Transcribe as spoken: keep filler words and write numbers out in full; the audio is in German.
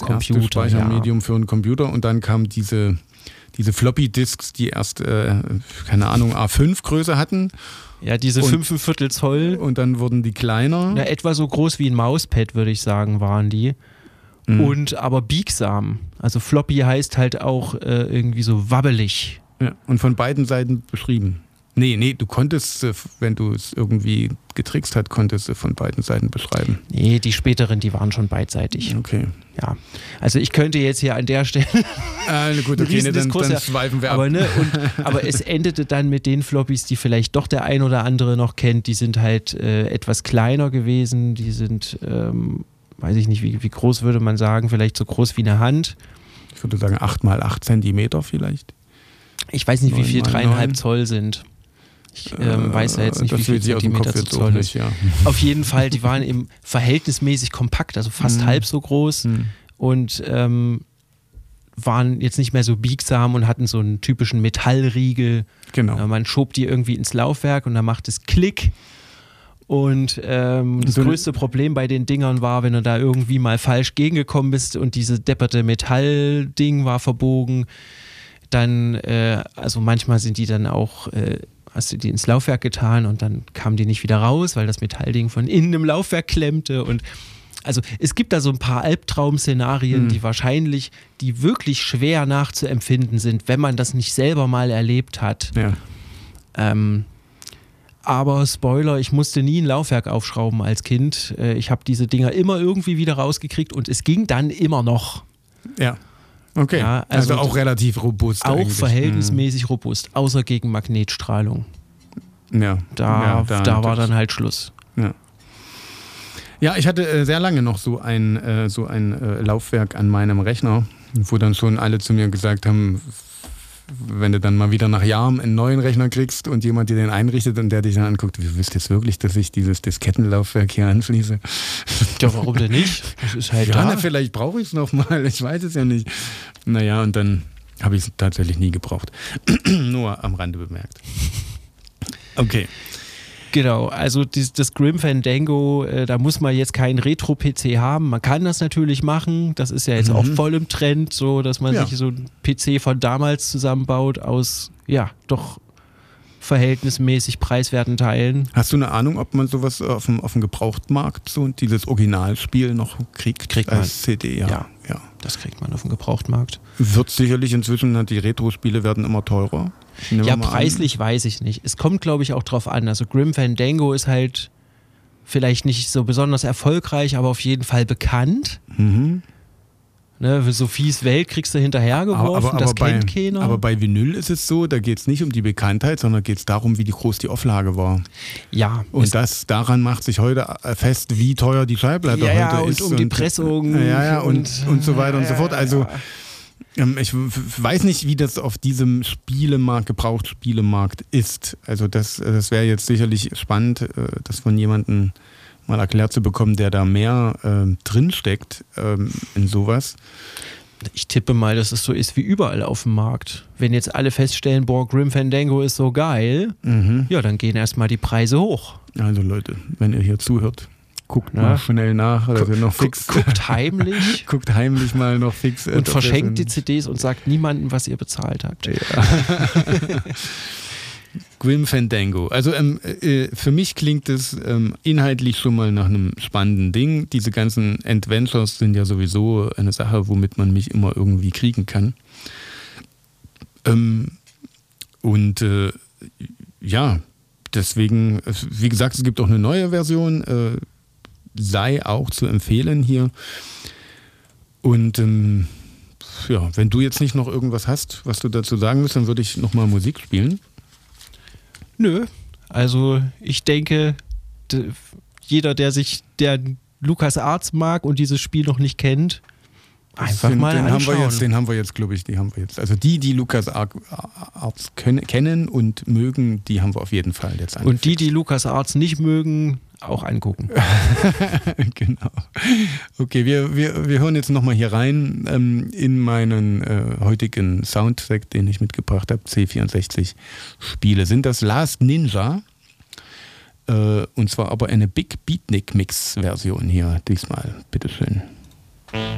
Computer, erste Speichermedium ja. für einen Computer. Und dann kamen diese, diese Floppy-Disks, die erst, äh, keine Ahnung, A fünf Größe hatten. Ja, diese fünfeinviertel Zoll. Und dann wurden die kleiner. Na, etwa so groß wie ein Mauspad, würde ich sagen, waren die. Mhm. Und aber biegsam. Also Floppy heißt halt auch äh, irgendwie so wabbelig. Ja, und von beiden Seiten beschrieben. Nee, nee, du konntest, wenn du es irgendwie getrickst hast, konntest du von beiden Seiten beschreiben. Nee, die späteren, die waren schon beidseitig. Okay. Ja, also ich könnte jetzt hier an der Stelle ah, gut, okay, ne, dann, dann schweifen wir ab. Aber, ne, und, aber es endete dann mit den Floppys, die vielleicht doch der ein oder andere noch kennt, die sind halt äh, etwas kleiner gewesen, die sind, ähm, weiß ich nicht, wie, wie groß würde man sagen, vielleicht so groß wie eine Hand. Ich würde sagen acht mal acht Zentimeter vielleicht. Ich weiß nicht, wie viel dreieinhalb Zoll sind. Ich ähm, weiß ja jetzt nicht, das wie viel Zentimeter zu Zoll nicht, ist. Ja. Auf jeden Fall, die waren eben verhältnismäßig kompakt, also fast mm. halb so groß mm. und ähm, waren jetzt nicht mehr so biegsam und hatten so einen typischen Metallriegel. Genau. Äh, man schob die irgendwie ins Laufwerk und dann macht es Klick. Und ähm, das so größte Problem bei den Dingern war, wenn du da irgendwie mal falsch gegengekommen bist und diese depperte Metallding war verbogen, dann, äh, also manchmal sind die dann auch... Äh, hast du die ins Laufwerk getan und dann kamen die nicht wieder raus, weil das Metallding von innen im Laufwerk klemmte. Und also es gibt da so ein paar Albtraum-Szenarien, mhm. die wahrscheinlich, die wirklich schwer nachzuempfinden sind, wenn man das nicht selber mal erlebt hat. Ja. Ähm, aber Spoiler, ich musste nie ein Laufwerk aufschrauben als Kind. Ich habe diese Dinger immer irgendwie wieder rausgekriegt und es ging dann immer noch. Ja. Okay, ja, also, also auch relativ robust. Auch eigentlich. verhältnismäßig hm. robust, außer gegen Magnetstrahlung. Ja, da, ja, da, da war dann halt Schluss. Ja, ja ich hatte äh, sehr lange noch so ein, äh, so ein äh, Laufwerk an meinem Rechner, wo dann schon alle zu mir gesagt haben, wenn du dann mal wieder nach Jahren einen neuen Rechner kriegst und jemand dir den einrichtet und der dich dann anguckt, du willst jetzt wirklich, dass ich dieses Diskettenlaufwerk hier anschließe? Ja, warum denn nicht? Das ist halt ja, da. Na, vielleicht brauche ich es nochmal, ich weiß es ja nicht. Naja, und dann habe ich es tatsächlich nie gebraucht. Nur am Rande bemerkt. Okay. Genau, also das, das Grim Fandango, äh, da muss man jetzt keinen Retro-P C haben. Man kann das natürlich machen. Das ist ja jetzt mhm. auch voll im Trend, so dass man ja. sich so einen P C von damals zusammenbaut aus, ja, doch verhältnismäßig preiswerten Teilen. Hast du eine Ahnung, ob man sowas auf dem, auf dem Gebrauchtmarkt, so dieses Originalspiel noch kriegt? Kriegt man. Als C D, ja. ja. Ja, das kriegt man auf dem Gebrauchtmarkt. Wird sicherlich inzwischen, die Retro-Spiele werden immer teurer. Nehmen ja, preislich an. Weiß ich nicht. Es kommt, glaube ich, auch drauf an. Also Grim Fandango ist halt vielleicht nicht so besonders erfolgreich, aber auf jeden Fall bekannt. Mhm. Ne, für Sophies Welt kriegst du hinterhergeworfen, aber, aber, aber das bei, kennt keiner. Aber bei Vinyl ist es so, da geht es nicht um die Bekanntheit, sondern geht es darum, wie die groß die Auflage war. Ja. Und das daran macht sich heute fest, wie teuer die Schallplatte ja, heute ja, ist. Und um die Pressung. Ja, ja, und, und, und so weiter und ja, so fort. Also ja. Ich weiß nicht, wie das auf diesem Spielemarkt, Gebrauchtspielemarkt ist. Also das, das wäre jetzt sicherlich spannend, das von jemandem mal erklärt zu bekommen, der da mehr äh, drinsteckt ähm, in sowas. Ich tippe mal, dass es so ist wie überall auf dem Markt. Wenn jetzt alle feststellen, boah, Grim Fandango ist so geil, mhm. ja, dann gehen erstmal die Preise hoch. Also Leute, wenn ihr hier zuhört, guckt ja. mal schnell nach, dass ihr noch fix... Guckt heimlich. guckt heimlich mal noch fix. Und verschenkt die C Ds und sagt niemandem, was ihr bezahlt habt. Ja. Grim Fandango. Also ähm, äh, für mich klingt es ähm, inhaltlich schon mal nach einem spannenden Ding. Diese ganzen Adventures sind ja sowieso eine Sache, womit man mich immer irgendwie kriegen kann. Ähm, und äh, ja, deswegen, wie gesagt, es gibt auch eine neue Version, äh, sei auch zu empfehlen hier. Und ähm, ja, wenn du jetzt nicht noch irgendwas hast, was du dazu sagen willst, dann würde ich nochmal Musik spielen. Nö, also ich denke, d- jeder, der sich, der LucasArts mag und dieses Spiel noch nicht kennt, einfach den, mal den anschauen. Haben wir jetzt, den haben wir jetzt, glaube ich, die haben wir jetzt. Also die, die LucasArts können, kennen und mögen, die haben wir auf jeden Fall jetzt angefixt. Und die, die LucasArts nicht mögen, auch angucken. Genau. Okay, wir, wir, wir hören jetzt nochmal hier rein ähm, in meinen äh, heutigen Soundtrack, den ich mitgebracht habe, C vierundsechzig Spiele. Sind das Last Ninja, äh, und zwar aber eine Big Beatnik Mix Version hier diesmal. Bitteschön.